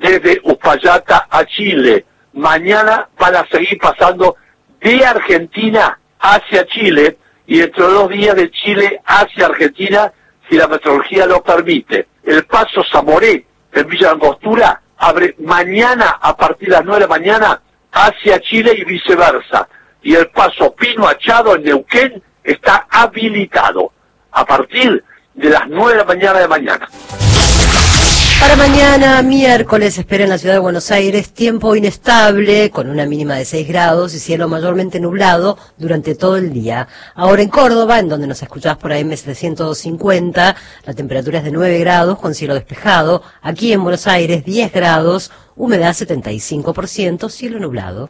desde Uspallata a Chile. Mañana van a seguir pasando de Argentina hacia Chile y dentro de 2 días de Chile hacia Argentina, si la meteorología lo permite. El paso Zamoré en Villa Angostura abre mañana a partir de las 9 de la mañana hacia Chile y viceversa. Y el paso Pino Achado en Neuquén está habilitado a partir de las 9 de la mañana. Para mañana, miércoles, espera en la ciudad de Buenos Aires tiempo inestable, con una mínima de 6 grados y cielo mayormente nublado durante todo el día. Ahora en Córdoba, en donde nos escuchás por AM750, la temperatura es de 9 grados con cielo despejado. Aquí en Buenos Aires, 10 grados, humedad 75%, cielo nublado.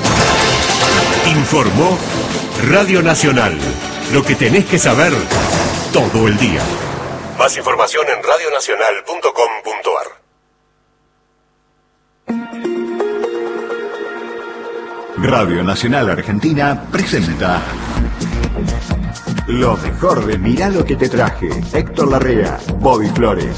Informó Radio Nacional. Lo que tenés que saber todo el día. Más información en radionacional.com.ar. Radio Nacional Argentina presenta lo mejor de Mirá lo que te traje. Héctor Larrea, Bobby Flores.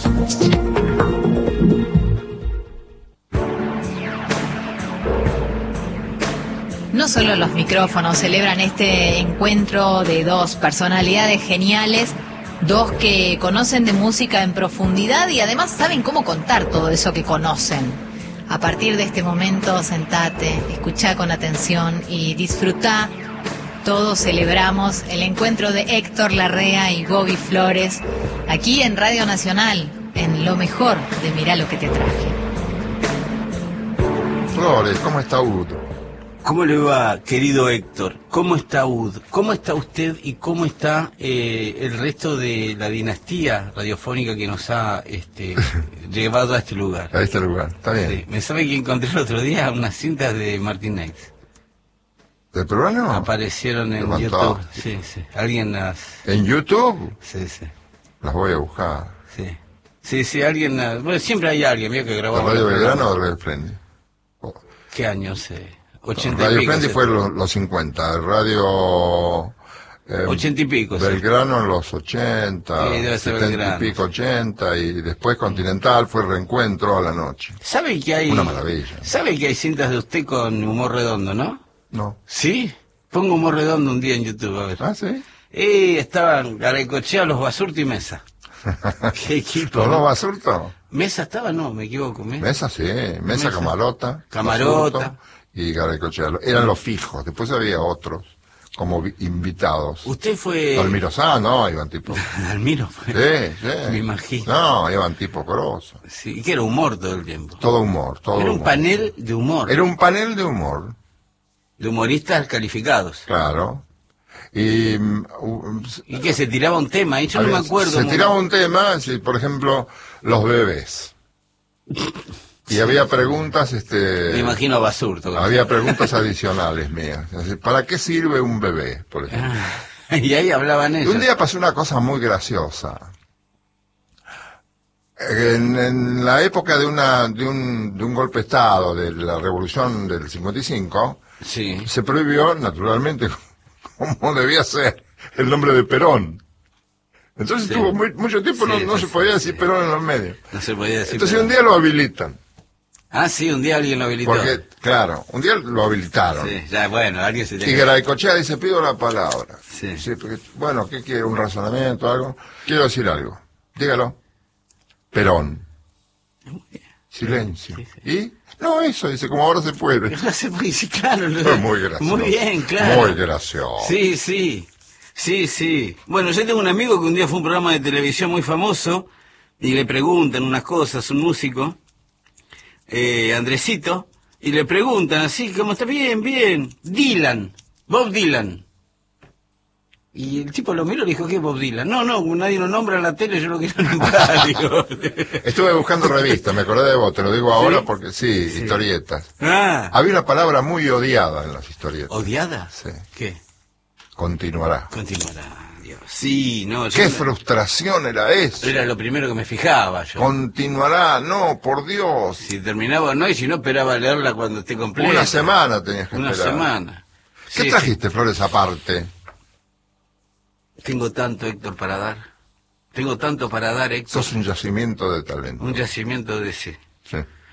No solo los micrófonos celebran este encuentro de dos personalidades geniales, dos que conocen de música en profundidad y además saben cómo contar todo eso que conocen. A partir de este momento, sentate, escuchá con atención y disfrutá. Todos celebramos el encuentro de Héctor Larrea y Bobby Flores aquí en Radio Nacional, en lo mejor de Mirá lo que te traje. Flores, ¿cómo está Udo? ¿Cómo le va, querido Héctor? ¿Cómo está UD? ¿Cómo está usted y cómo está el resto de la dinastía radiofónica que nos ha llevado a este lugar? A este lugar, está bien. Sí. ¿Me sabe que encontré el otro día unas cintas de Martínez? ¿De peruano? Aparecieron en YouTube. Sí, sí. ¿Alguien las...? ¿En YouTube? Sí, sí. Las voy a buscar. Sí. Sí, sí, alguien... Bueno, siempre hay alguien, mira que grababa... ¿Radio Belgrano o Radio Splendid? ¿Qué año? 80 Radio y pico. Splendid fue los 50, Radio... 80 y pico. Belgrano en los 80, Sí, debe ser 70 Belgrano. y pico, 80, y después Continental fue Reencuentro a la noche. ¿Sabe que hay... Una maravilla. ¿Sabe que hay cintas de usted con humor redondo, no? No. ¿Sí? Pongo humor redondo un día en YouTube, a ver. ¿Ah, sí? Estaban Garaycochea, Los Basurto y Mesa. ¿Qué equipo? ¿Los ¿no? Basurto? Mesa estaba, no, me equivoco. Mesa, sí. Mesa, Camarota. Camarota. Basurto y Garaycochea. Eran los fijos. Después había otros como invitados. Usted fue... Almiro Sá, no, iban tipos. Almiro fue... Sí, sí. Me imagino. No, iban tipos grosos. Sí, que era humor todo el tiempo. Todo humor, todo Era un humor. panel de humor. Era un panel de humor, De humoristas calificados. claro. Y ¿Y que se tiraba un tema? Y yo no me acuerdo. se muy- tiraba un tema, sí, por ejemplo, los bebés. Y había preguntas, Me imagino a Basurto. había preguntas adicionales mías. Así, ¿para qué sirve un bebé, por ejemplo? Y ahí hablaban Y ellos. un día pasó una cosa muy graciosa. En la época de un golpe de Estado, de la revolución del 55, Sí. se prohibió, naturalmente, como debía ser, el nombre de Perón. Entonces Sí. tuvo mucho tiempo, Sí, no sí, se podía sí, decir sí. Perón en los medios. No se podía decir. Entonces pero- un día lo habilitan. Ah, sí, un día alguien lo habilitó. Porque, claro, un día lo habilitaron. Sí, ya, bueno, alguien se Y tenía... Garaycochea dice, pido la palabra. Sí. Porque, bueno, ¿qué quiere? ¿Un razonamiento, algo? Quiero decir algo. Dígalo. Perón. Silencio. Sí, ¿Y? No, eso, dice, como ahora se puede. No se puede decir, claro. Fue muy gracioso. Muy bien, claro. Muy gracioso. Sí, sí. Sí, sí. Bueno, yo tengo un amigo que un día fue a un programa de televisión muy famoso y le preguntan unas cosas, un músico, Andresito, y le preguntan así, ¿cómo está? Bien, bien. Dylan, Bob Dylan. Y el tipo lo miró y le dijo, ¿qué es Bob Dylan? No, nadie lo nombra en la tele, yo lo quiero nombrar. Digo. Estuve buscando revistas, me acordé de vos, te lo digo ahora ¿Sí? porque sí, historietas. Ah, Había una palabra muy odiada en las historietas. ¿odiada? Sí. ¿Qué? Continuará. Continuará, Dios. Sí, no, yo Qué no- frustración era eso. era lo primero que me fijaba yo. Continuará, no, por Dios. Si terminaba no, y si no esperaba leerla cuando esté completa. Una semana tenías que Una esperar. semana. ¿Qué Sí, trajiste, Flores, aparte? sí. Tengo tanto, Héctor, para dar. Tengo tanto para dar, Héctor. Sos un yacimiento de talento. Un yacimiento de ese. Sí.